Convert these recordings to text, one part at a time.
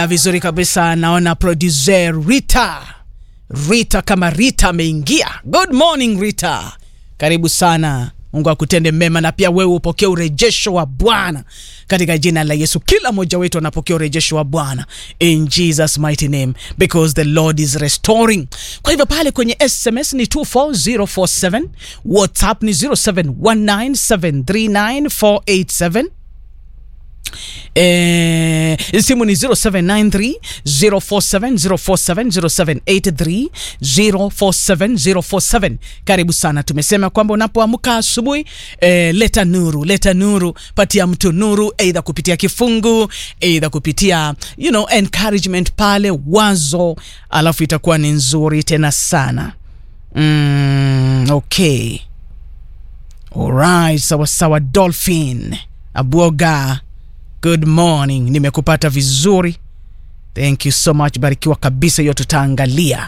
Haya, vizuri kabisa. Naona producer Rita kama Rita ameingia. Good morning Rita, karibu sana. Mungu akutende mema, na pia wewe upokee urejesho wa Bwana katika jina la Yesu. Kila mmoja wetu anapokea urejesho wa Bwana in Jesus mighty name, because the Lord is restoring. Kwa hivyo pale kwenye SMS ni 24047, WhatsApp ni 0719739487, simu ni 0793 047 047 0783 Karibu sana. Tumesema kwamba unapoamka asubuhi, leta nuru, patia mtu nuru, either kupitia kifungu, either kupitia encouragement pale, wazo, alafu itakuwa ni nzuri tena sana. Okay, alright, sawa. Dolphin Abuoga, good morning, nimekupata vizuri, thank you so much, barikiwa kabisa. Hiyo tutaangalia.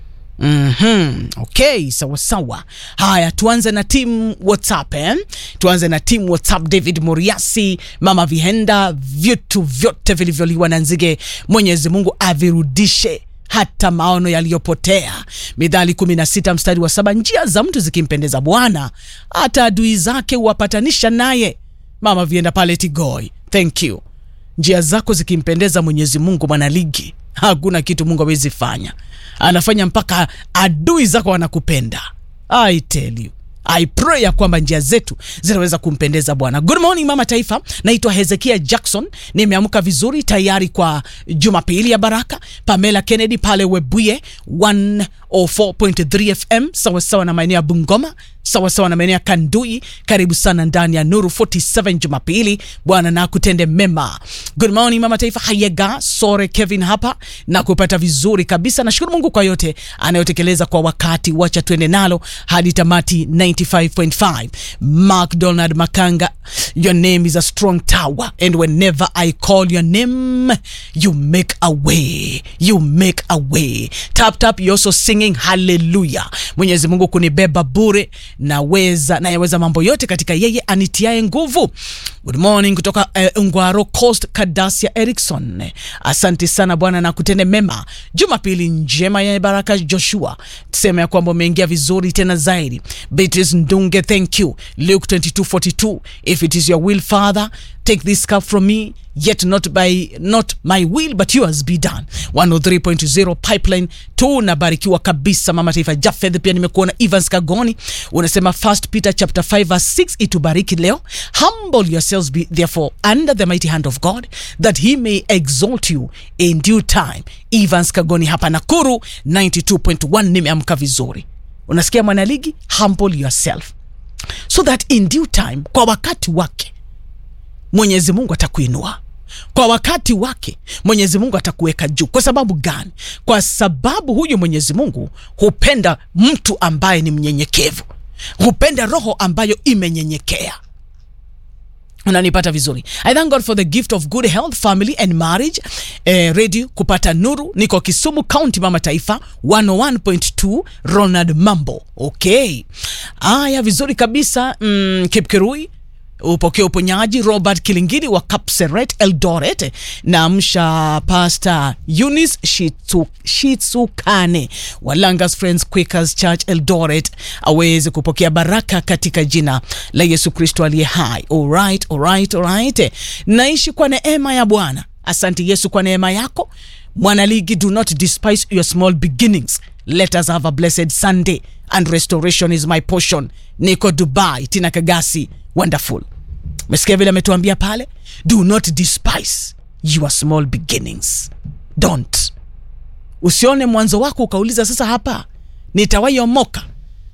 Okay, sawa. Haya, tuanze na team WhatsApp. David Muriasi, Mama Vihenda, vitu vyote vilivyoliwa na nzige Mwenyezi Mungu avirudishe, hata maono yaliyopotea. Mithali 16 mstari wa 7, njia za mtu zikimpendeza Bwana, hata adui zake huwapatanisha naye. Mama Vienda pale Tigoi, thank you. Njia zako zikimpendeza Mwenyezi Mungu, mwanaligi, hakuna kitu Mungu hawezi fanya. Anafanya mpaka adui zako wanakupenda. I tell you, I pray ya kwamba njia zetu zinaweza kumpendeza Bwana. Good morning Mama Taifa, naitwa Hezekia Jackson, nimeamka vizuri tayari kwa Jumapili ya baraka. Pamela Kennedy pale Webuye 104.3 FM, sawa na maeneo ya Bungoma, sawa na maeneo ya Kandui. Karibu sana ndani ya Nuru 47 Jumapili. Bwana na kutende mema. Good morning Mama Taifa. Hayega Sore Kevin hapa na kupata vizuri kabisa. Nashukuru Mungu kwa yote anayotekeleza kwa wakati. Wacha tuende nalo hadi tamati 95.5. Mark Donald Makanga, your name is a strong tower, and whenever I call your name, you make a way. Tap, you're also singing hallelujah. Mwenyezi Mungu kunibeba bure, nayaweza mambo yote katika yeye anitiaye nguvu. Good morning kutoka Ungwaro Coast, Kadasia Erickson. Asante sana Bwana na kutende mema. Jumapili njema ya baraka. Joshua, tuseme ya kwamba umeingia vizuri tena zaidi. Beatrice Ndunge, thank you. Luke 22:42, if it is your will Father, take this cup from me, yet not my will but yours be done. 103.0 Pipeline tu, nabarikiwa kabisa Mama Taifa. Jafeth pia nimekuona. Evans Kagoni unasema 1 Peter chapter 5 verse 6 itubariki leo. Humble yourselves therefore under the mighty hand of God, that he may exalt you in due time. Evans Kagoni hapa Nakuru 92.1, nimeamka vizuri. Unasikia mwanaligi, humble yourself so that in due time, kwa wakati wake Mwenyezi Mungu atakuinua. Kwa wakati wake Mwenyezi Mungu atakuweka juu. Kwa sababu gani? Kwa sababu huyu Mwenyezi Mungu hupenda mtu ambaye ni mnyenyekevu. Hupenda roho ambayo imenyenyekea. Unanipata vizuri? I thank God for the gift of good health, family and marriage. Ready kupata nuru. Niko Kisumu County Mama Taifa 101.2 Ronald Mambo. Okay. Aya, vizuri kabisa. Kipkirui upokea uponyaji. Robert Kilingiri wa Kapseret Eldoret, na amsha Pastor Eunice Shitsukane wa Langas Friends Quakers Church Eldoret aweze kupokea baraka katika jina la Yesu Kristo aliye hai. Alright. Naishi kwa neema ya Bwana. Asante Yesu kwa neema yako. Mwanaligi, do not despise your small beginnings. Let us have a blessed Sunday, and restoration is my portion. Niko Dubai, Tina Kagasi, wonderful. Mesikia vile ametuambia pale, do not despise your small beginnings. Don't. Usione mwanzo wako ukauliza sasa hapa nitawayomoka.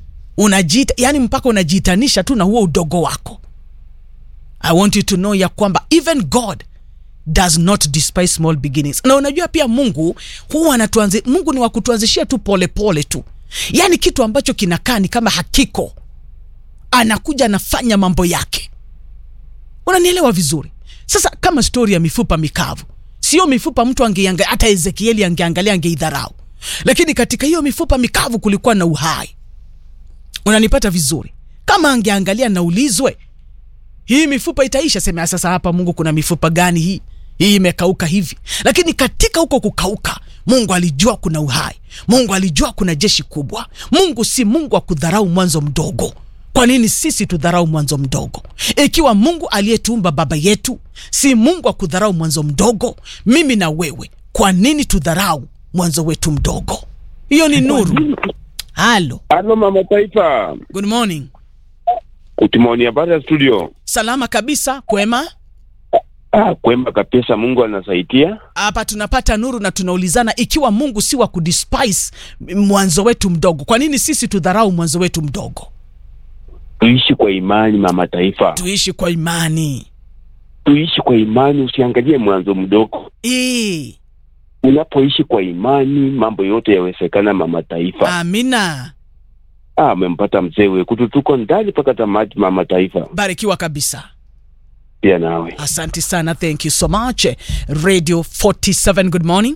Yani mpaka unajiitanisha tu na huo udogo wako. I want you to know ya kwamba even God does not despise small beginnings. Na unajua pia Mungu huwa Mungu ni wa kutuanzishia tu pole tu. Yani kitu ambacho kinakaa ni kama hakiko, anakuja anafanya mambo yake. Unanielewa vizuri? Sasa kama story ya mifupa mikavu, sio mifupa mtu angeangalia, hata Ezekieli angeangalia angeidharau. Lakini katika hiyo mifupa mikavu kulikuwa na uhai. Unanipata vizuri? Kama angeangalia na ulizwe, hii mifupa itaisha, sema sasa hapa Mungu kuna mifupa gani hii? hii imekauka hivi. Lakini katika huko kukauka, Mungu alijua kuna uhai. Mungu alijua kuna jeshi kubwa. Mungu si Mungu wa kudharau mwanzo mdogo. Kwa nini sisi tudharau mwanzo mdogo? Ikiwa Mungu aliyetuumba baba yetu si Mungu wa kudharau mwanzo mdogo, mimi na wewe, kwa nini tudharau mwanzo wetu mdogo? Hiyo ni nuru. Halo Mama Taifa. Good morning. Good morning, habari ya studio? Salama kabisa, kwema? Kwema kabisa, Mungu anasaidia. Hapa tunapata nuru na tunaulizana, ikiwa Mungu si wa kudespise mwanzo wetu mdogo, kwa nini sisi tudharau mwanzo wetu mdogo? Tuishi kwa imani, Mama Taifa. Tuishi kwa imani. Tuishi kwa imani, usiangalie mwanzo mdogo. Unapoishi kwa imani, mambo yote yawezekana, Mama Taifa. Amina. Amempata mzee wewe kututuko ndani paka tamati, Mama Taifa. Barikiwa kabisa. Pia nawe. Asante sana, thank you so much. Radio 47, good morning.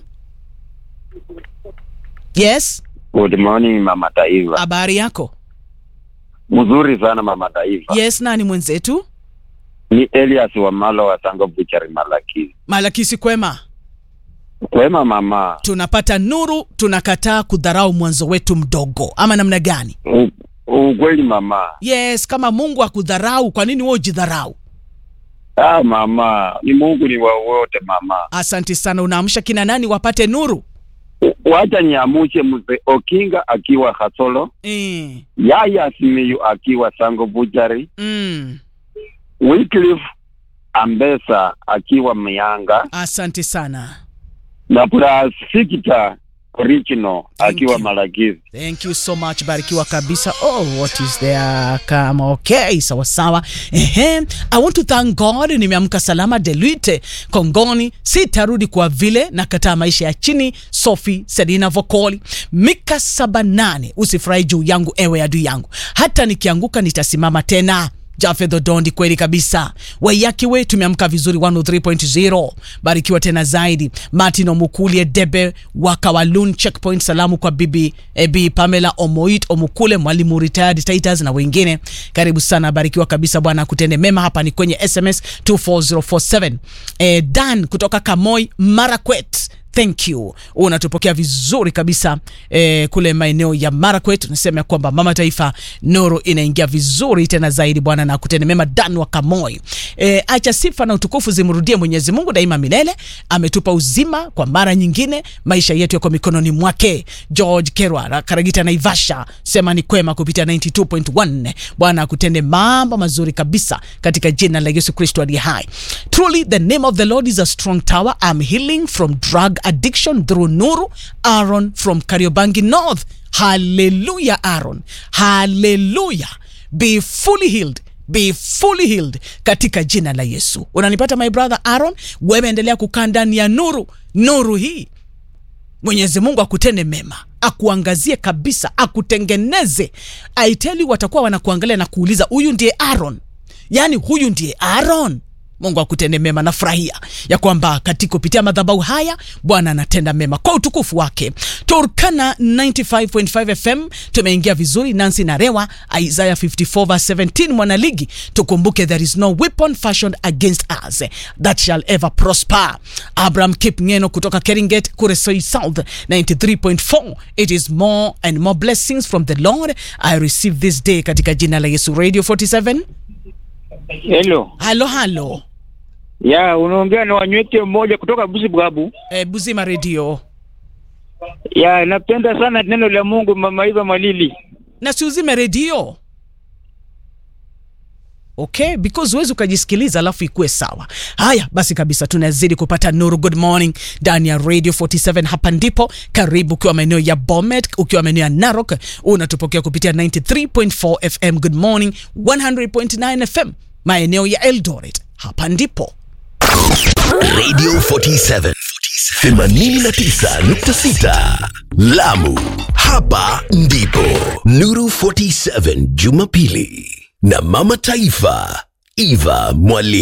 Yes. Good morning, Mama Taifa. Habari yako? Mzuri sana, Mama Taifa. Yes, nani mwenzetu? Ni Elias wa Malo wa Tango Buchari Malakisi. Malakisi, kwema? Kwema mama. Tunapata nuru, tunakataa kudharau mwanzo wetu mdogo. Ama namna gani? Ukweli mama. Yes, kama Mungu akudharau, kwa nini wewe ujidharau? Mama, ni Mungu ni wa wote mama. Asante sana. Unaamsha kina nani wapate nuru? Wacha niamushe mzee Okinga akiwa Hasolo. Yaya Simiyu akiwa Sango Bujari. Wycliffe Ambesa akiwa Mianga. Asante sana. Na plus Fikita Original akiwa Malagizi. Thank you so much. Barikiwa kabisa. Oh, what is there? Kama okay, sawa sawa. I want to thank God. Nimeamka salama. Deluite Kongoni, sitarudi kwa vile nakataa maisha ya chini. Sophie Selina Vokoli, Mika 78, usifurahi juu yangu ewe adui yangu, hata nikianguka nitasimama tena. Jafedho Dondi, kweli kabisa. Wayaki we, tumeamka vizuri 103.0. Barikiwa tena zaidi. Martin Omukulie Debe Wakawalun Checkpoint, salamu kwa bibi Pamela Omoit Omukule, mwalimu retired Titus na wengine. Karibu sana, barikiwa kabisa, Bwana kutende mema. Hapa ni kwenye SMS 24047. Dan kutoka Kamoi Marakwet, thank you. Unatupokea vizuri kabisa kule maeneo ya Marakwet. Tunasema kwamba Mama Taifa nuru inaingia vizuri tena zaidi. Bwana na kutende mema. Dan wa Kamoi. Acha sifa na utukufu zimrudie Mwenyezi Mungu daima milele. Ametupa uzima kwa mara nyingine. Maisha yetu yako mikononi mwake. George Kerwa Karagita Naivasha, sema ni kwema kupitia 92.1. Bwana kutende mambo mazuri kabisa katika jina la Yesu Kristo aliye hai. Truly the name of the Lord is a strong tower. I'm healing from drug addiction through nuru. Aaron from Kariobangi North. Hallelujah Aaron. Hallelujah. Be fully healed. Be fully healed katika jina la Yesu. Unanipata my brother Aaron? Wewe endelea kukaa ndani ya nuru. Nuru hii Mwenyezi Mungu akutende mema, akuangazie kabisa, akutengeneze. I tell you, watakuwa wanakuangalia na kuuliza, huyu ndiye Aaron? Yani huyu ndiye Aaron? Mungu akutende mema. Na furahia ya kwamba katika kupitia madhabahu haya Bwana anatenda mema kwa utukufu wake. Turkana 95.5 FM tumeingia vizuri. Nancy Narewa, Isaiah 54:17, mwanaligi, tukumbuke there is no weapon fashioned against us that shall ever prosper. Abraham Kipngeno kutoka Keringet Kuresoi South 93.4, it is more and more blessings from the Lord I receive this day katika jina la Yesu. Radio 47. Hello. Halo. Ya, unaongea na Wanyweke mmoja kutoka Buzibugabu. Buzima Radio. Ya, napenda sana neno la Mungu Mama Iva Malili. Na siuzime radio. Okay, because uwezi ukajisikiliza alafu ikue sawa. Haya, basi kabisa tunazidi kupata nuru. Good morning ndani ya Radio 47. Hapa ndipo karibu ukiwa maeneo ya Bomet, ukiwa maeneo ya Narok, unatupokea kupitia 93.4 FM. Good morning 100.9 FM maeneo ya Eldoret. Hapa ndipo Radio 47 89.6 Lamu. Hapa ndipo Nuru 47 Jumapili na Mama Taifa Eva Mwalimu.